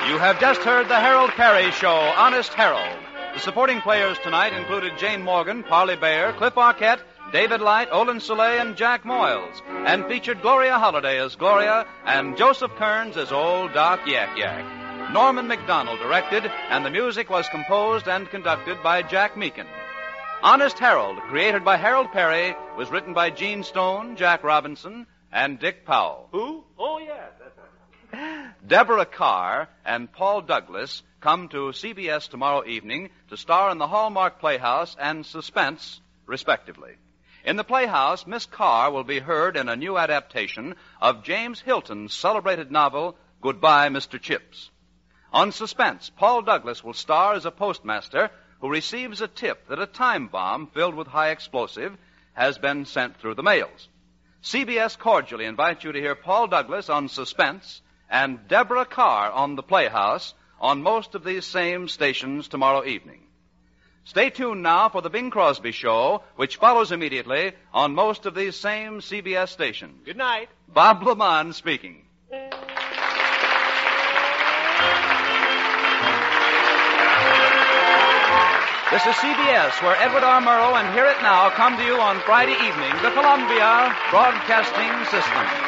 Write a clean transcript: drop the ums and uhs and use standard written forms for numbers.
You have just heard the Harold Perry Show, Honest Harold. The supporting players tonight included Jane Morgan, Parley Bear, Cliff Arquette, David Light, Olin Soleil, and Jack Moyles, and featured Gloria Holliday as Gloria and Joseph Kearns as Old Doc Yak Yak. Norman McDonald directed, and the music was composed and conducted by Jack Meakin. Honest Harold, created by Harold Perry, was written by Gene Stone, Jack Robinson, and Dick Powell. Who? Oh, yes, that's right. Deborah Carr and Paul Douglas come to CBS tomorrow evening to star in the Hallmark Playhouse and Suspense, respectively. In the Playhouse, Miss Carr will be heard in a new adaptation of James Hilton's celebrated novel, Goodbye, Mr. Chips. On Suspense, Paul Douglas will star as a postmaster who receives a tip that a time bomb filled with high explosive has been sent through the mails. CBS cordially invites you to hear Paul Douglas on Suspense and Deborah Carr on the Playhouse on most of these same stations tomorrow evening. Stay tuned now for the Bing Crosby Show, which follows immediately on most of these same CBS stations. Good night. Bob Lamont speaking. This is CBS, where Edward R. Murrow and Hear It Now come to you on Friday evening, the Columbia Broadcasting System.